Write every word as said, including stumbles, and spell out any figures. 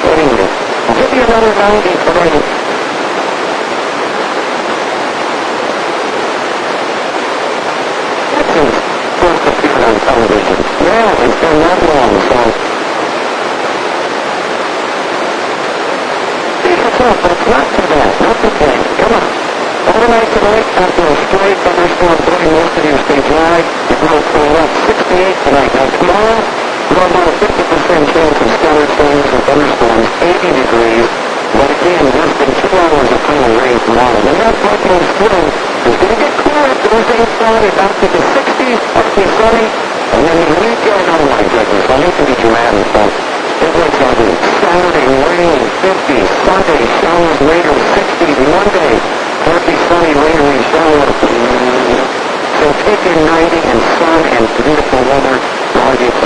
Anyway, I'll give you another ninety for you. This is first appeared on television. Yeah, it's been that long, so... It's up, but it's not too bad. Not too bad. Come on. Overnight tonight, after a straight thunderstorm blowing most of your state wide, the girls will up sixty-eight tonight. Now tomorrow, we're about a fifty percent chance of scattered showers and thunderstorms, eighty degrees. But again, less than two hours of final rain tomorrow. The North Buffalo still is going to get cooler Thursday and Friday, back to the sixties, partly sunny. And then the weekend, oh my goodness, I hate to be dramatic, but it looks ugly. Saturday, rain, fifty. Sunday, showers later, sixty. Monday, partly sunny, rain, rain, showers. So take in ninety and sun and beautiful weather.